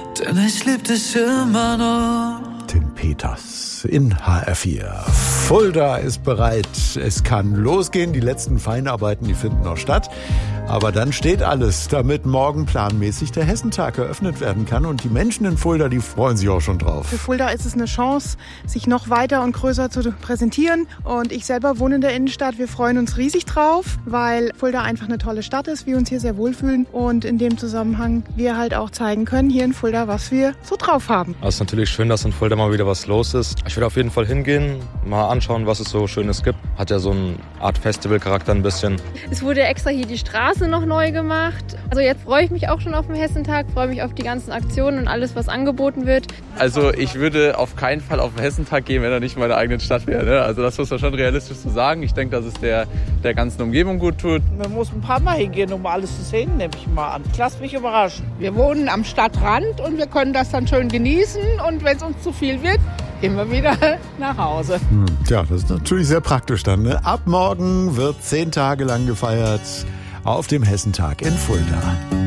denn ich lieb dich immer noch. Tim Peters in HR4. Fulda ist bereit. Es kann losgehen. Die letzten Feinarbeiten, die finden noch statt. Aber dann steht alles, damit morgen planmäßig der Hessentag eröffnet werden kann. Und die Menschen in Fulda, die freuen sich auch schon drauf. Für Fulda ist es eine Chance, sich noch weiter und größer zu präsentieren. Und ich selber wohne in der Innenstadt. Wir freuen uns riesig drauf, weil Fulda einfach eine tolle Stadt ist, wir uns hier sehr wohlfühlen. Und in dem Zusammenhang wir halt auch zeigen können hier in Fulda, was wir so drauf haben. Es ist natürlich schön, dass in Fulda mal wieder was los ist. Ich würde auf jeden Fall hingehen, mal anschauen, was es so Schönes gibt. Hat ja so eine Art Festivalcharakter ein bisschen. Es wurde extra hier die Straße noch neu gemacht. Also jetzt freue ich mich auch schon auf den Hessentag, freue mich auf die ganzen Aktionen und alles, was angeboten wird. Also ich würde auf keinen Fall auf den Hessentag gehen, wenn er nicht in meiner eigenen Stadt wäre. Ne? Also das muss man schon realistisch so sagen. Ich denke, dass es der ganzen Umgebung gut tut. Man muss ein paar Mal hingehen, um alles zu sehen, nehme ich mal an. Lass mich überraschen. Wir wohnen am Stadtrand und wir können das dann schön genießen. Und wenn es uns zu viel wird, gehen wir wieder nach Hause. Tja, das ist natürlich sehr praktisch dann. Ne? Ab morgen wird 10 Tage lang gefeiert auf dem Hessentag in Fulda.